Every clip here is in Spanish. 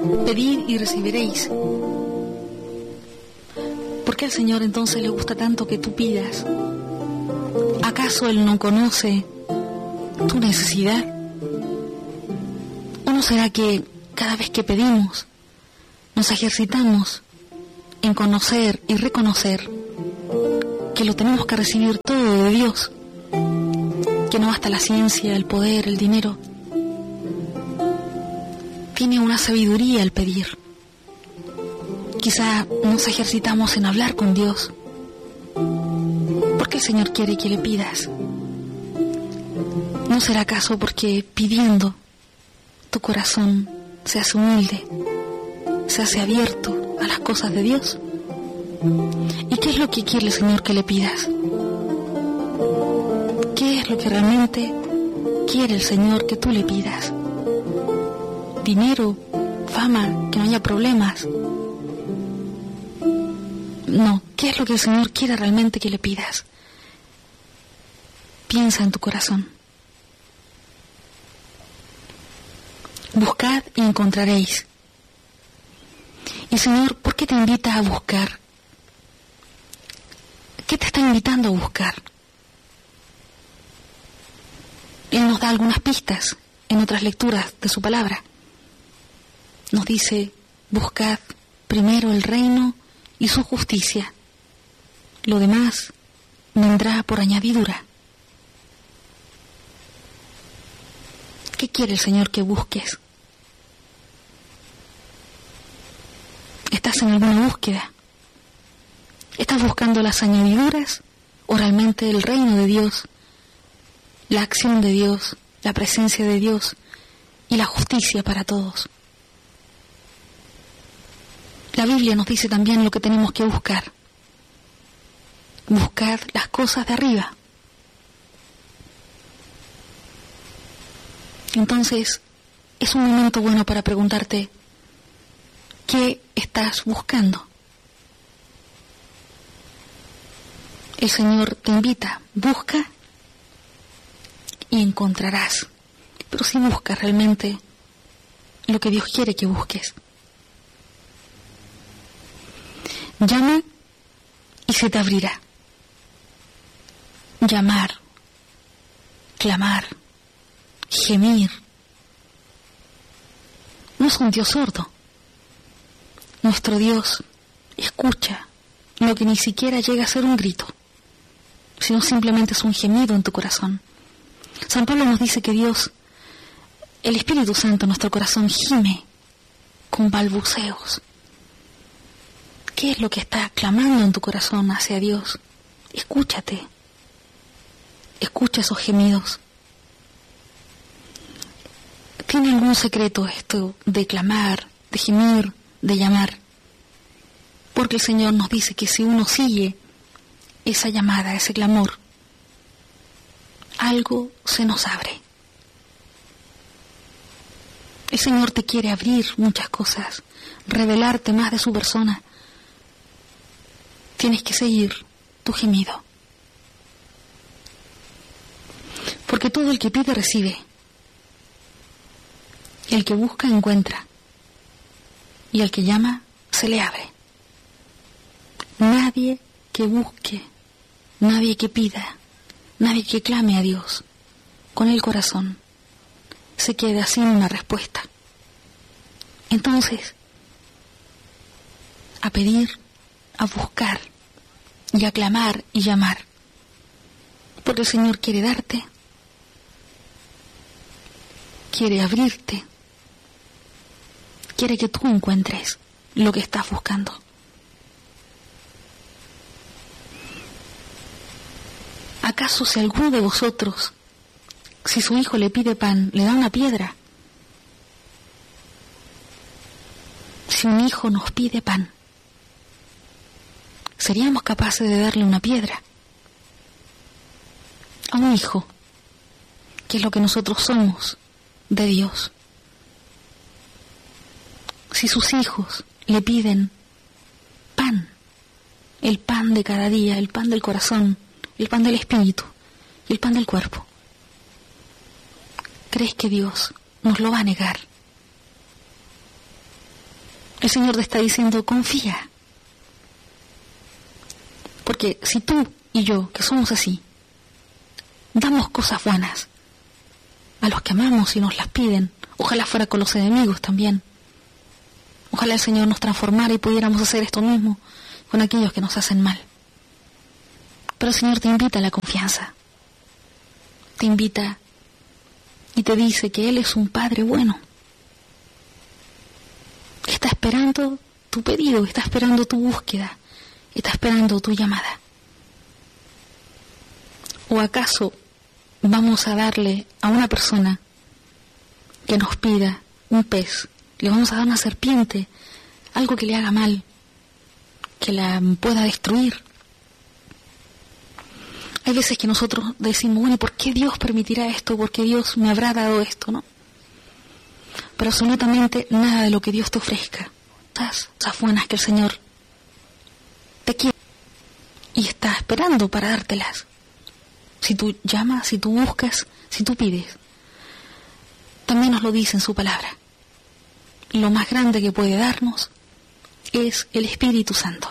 Pedid y recibiréis. ¿Por qué al Señor entonces le gusta tanto que tú pidas? ¿Acaso Él no conoce tu necesidad? ¿O no será que cada vez que pedimos nos ejercitamos en conocer y reconocer que lo tenemos que recibir todo de Dios, que no basta la ciencia, el poder, el dinero? Tiene una sabiduría al pedir. Quizá nos ejercitamos en hablar con Dios. ¿Por qué el Señor quiere que le pidas? ¿No será acaso porque pidiendo tu corazón se hace humilde, se hace abierto a las cosas de Dios? ¿Y qué es lo que quiere el Señor que le pidas? ¿Qué es lo que realmente quiere el Señor que tú le pidas? ¿Dinero? ¿Fama? ¿Que no haya problemas? No, ¿qué es lo que el Señor quiere realmente que le pidas? Piensa en tu corazón. Buscad y encontraréis. Y Señor, ¿por qué te invita a buscar? ¿Qué te está invitando a buscar? Él nos da algunas pistas en otras lecturas de su palabra. Nos dice, buscad primero el reino y su justicia. Lo demás vendrá por añadidura. ¿Qué quiere el Señor que busques? ¿Estás en alguna búsqueda? ¿Estás buscando las añadiduras o realmente el reino de Dios, la acción de Dios, la presencia de Dios y la justicia para todos? La Biblia nos dice también lo que tenemos que buscar. Buscar las cosas de arriba. Entonces, es un momento bueno para preguntarte, ¿qué estás buscando? El Señor te invita, busca y encontrarás. Pero si buscas realmente lo que Dios quiere que busques. Llama y se te abrirá. Llamar, clamar, gemir. No es un Dios sordo. Nuestro Dios escucha lo que ni siquiera llega a ser un grito, sino simplemente es un gemido en tu corazón. San Pablo nos dice que Dios, el Espíritu Santo en nuestro corazón gime con balbuceos. ¿Qué es lo que está clamando en tu corazón hacia Dios? Escúchate. Escucha esos gemidos. ¿Tiene algún secreto esto de clamar, de gemir, de llamar? Porque el Señor nos dice que si uno sigue esa llamada, ese clamor, algo se nos abre. El Señor te quiere abrir muchas cosas, revelarte más de su persona. Tienes que seguir tu gemido. Porque todo el que pide recibe. El que busca encuentra. Y al que llama se le abre. Nadie que busque, nadie que pida, nadie que clame a Dios con el corazón se queda sin una respuesta. Entonces, a pedir, a buscar y a clamar y llamar, porque el Señor quiere darte, quiere abrirte, quiere que tú encuentres lo que estás buscando. ¿Acaso si alguno de vosotros, si su hijo le pide pan, le da una piedra? Si un hijo nos pide pan, ¿seríamos capaces de darle una piedra? A un hijo, que es lo que nosotros somos de Dios. Si sus hijos le piden pan, el pan de cada día, el pan del corazón, el pan del espíritu y el pan del cuerpo, ¿crees que Dios nos lo va a negar? El Señor te está diciendo, confía. Porque si tú y yo, que somos así, damos cosas buenas a los que amamos y nos las piden, ojalá fuera con los enemigos también. Ojalá el Señor nos transformara y pudiéramos hacer esto mismo con aquellos que nos hacen mal. Pero el Señor te invita a la confianza. Te invita y te dice que Él es un Padre bueno. Está esperando tu pedido, está esperando tu búsqueda, está esperando tu llamada. ¿O acaso vamos a darle a una persona que nos pida un pez, le vamos a dar una serpiente, algo que le haga mal, que la pueda destruir? Hay veces que nosotros decimos, bueno, ¿por qué Dios permitirá esto? ¿Por qué Dios me habrá dado esto? ¿No? Pero absolutamente nada de lo que Dios te ofrezca, esas buenas que el Señor te quiere y está esperando para dártelas. Si tú llamas, si tú buscas, si tú pides. También nos lo dice en su palabra. Lo más grande que puede darnos es el Espíritu Santo.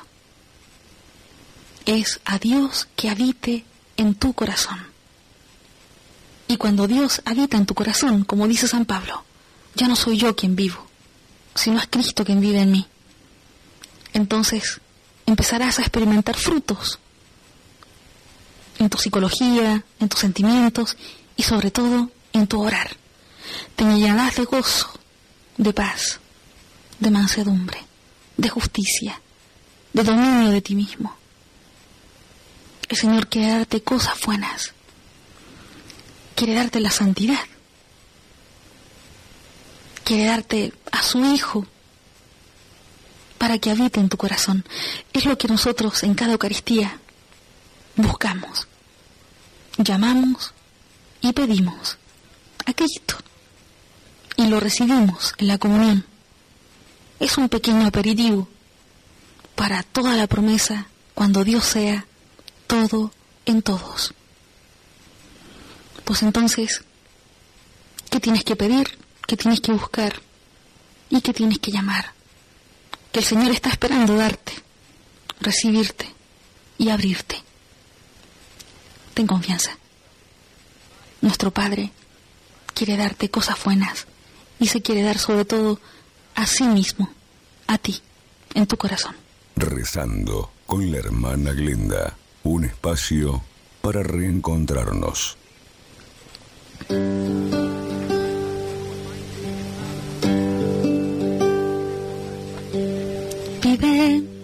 Es a Dios que habite en tu corazón. Y cuando Dios habita en tu corazón, como dice San Pablo, ya no soy yo quien vivo, sino es Cristo quien vive en mí. Entonces empezarás a experimentar frutos en tu psicología, en tus sentimientos y sobre todo en tu orar. Te llenarás de gozo, de paz, de mansedumbre, de justicia, de dominio de ti mismo. El Señor quiere darte cosas buenas, quiere darte la santidad, quiere darte a su Hijo para que habite en tu corazón. Es lo que nosotros en cada Eucaristía buscamos, llamamos y pedimos a Cristo y lo recibimos en la comunión. Es un pequeño aperitivo para toda la promesa cuando Dios sea todo en todos. Pues entonces, ¿qué tienes que pedir? ¿Qué tienes que buscar? ¿Y qué tienes que llamar? Que el Señor está esperando darte, recibirte y abrirte. Ten confianza. Nuestro Padre quiere darte cosas buenas y se quiere dar sobre todo a sí mismo, a ti, en tu corazón. Rezando con la hermana Glenda. Un espacio para reencontrarnos. Vive